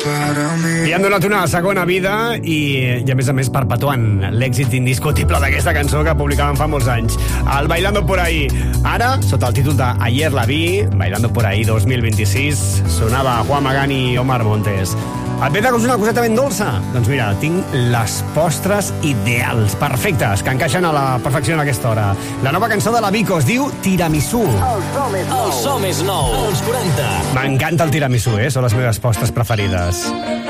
Li han donat una segona vida i a més perpetuant l'èxit indiscutible d'aquesta cançó que publicaven fa molts anys. El Bailando por ahí. Ara, sota el títol de Ayer la vi, Bailando por ahí 2026, sonava Juan Magán i Omar Montes. Et ve de gust una coseta ben dolça? Doncs mira, tinc les postres ideals, perfectes, que encaixen a la perfecció en aquesta hora. La nova cançó de la Vico es diu Tiramisú. El som és nou. Els 40. M'encanta el tiramisú, són les meves postres preferides.